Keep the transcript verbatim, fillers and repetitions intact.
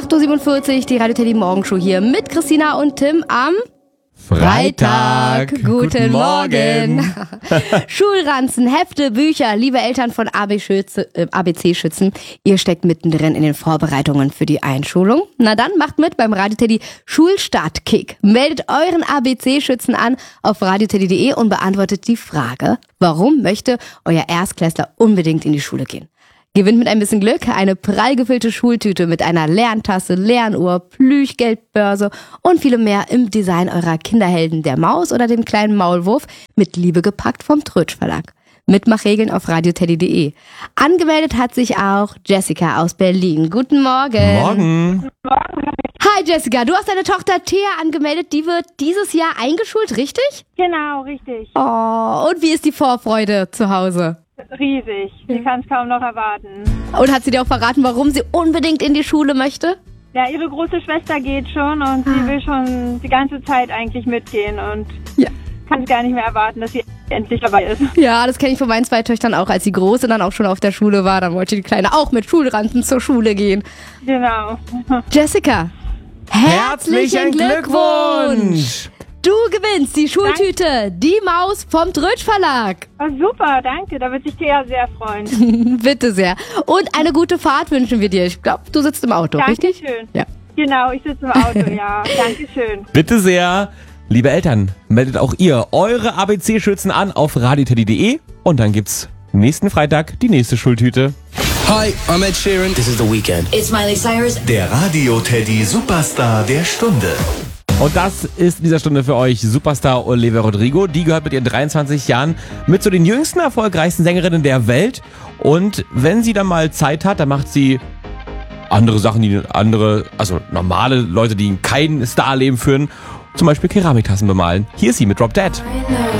acht Uhr siebenundvierzig, die Radio Teddy Morgenshow hier mit Christina und Tim am Freitag. Guten, Guten Morgen. Morgen. Schulranzen, Hefte, Bücher, liebe Eltern von A B C-Schützen, ihr steckt mittendrin in den Vorbereitungen für die Einschulung. Na dann macht mit beim Radio Teddy Schulstart-Kick. Meldet euren A B C-Schützen an auf radioteddy punkt de und beantwortet die Frage, warum möchte euer Erstklässler unbedingt in die Schule gehen? Gewinnt mit ein bisschen Glück eine prall gefüllte Schultüte mit einer Lerntasse, Lernuhr, Plüschgeldbörse und vielem mehr im Design eurer Kinderhelden, der Maus oder dem kleinen Maulwurf, mit Liebe gepackt vom Trötsch Verlag. Mitmachregeln auf radioteddy punkt de. Angemeldet hat sich auch Jessica aus Berlin. Guten Morgen. Morgen. Hi Jessica, du hast deine Tochter Thea angemeldet, die wird dieses Jahr eingeschult, richtig? Genau, richtig. Oh, und wie ist die Vorfreude zu Hause? Riesig. Sie kann es kaum noch erwarten. Und hat sie dir auch verraten, warum sie unbedingt in die Schule möchte? Ja, ihre große Schwester geht schon und sie will schon die ganze Zeit eigentlich mitgehen und Ja. kann es gar nicht mehr erwarten, dass sie endlich dabei ist. Ja, das kenne ich von meinen zwei Töchtern auch. Als die Große dann auch schon auf der Schule war, dann wollte die Kleine auch mit Schulranzen zur Schule gehen. Genau. Jessica, Herzlichen Glückwunsch. Du gewinnst die Schultüte, die Maus vom Trötsch Verlag. Oh, super, danke. Da wird sich Thea sehr freuen. Bitte sehr. Und eine gute Fahrt wünschen wir dir. Ich glaube, du sitzt im Auto, richtig? Dankeschön. Ja. Genau, ich sitze im Auto, ja. Dankeschön. Bitte sehr. Liebe Eltern, meldet auch ihr eure A B C-Schützen an auf radioteddy punkt de und dann gibt's nächsten Freitag die nächste Schultüte. Hi, I'm Ed Sheeran. This is The Weeknd. It's Miley Cyrus. Der Radio Teddy Superstar der Stunde. Und das ist in dieser Stunde für euch Superstar Olivia Rodrigo. Die gehört mit ihren dreiundzwanzig Jahren mit zu den jüngsten erfolgreichsten Sängerinnen der Welt. Und wenn sie dann mal Zeit hat, dann macht sie andere Sachen, die andere, also normale Leute, die kein Starleben führen, zum Beispiel Keramiktassen bemalen. Hier ist sie mit Drop Dead.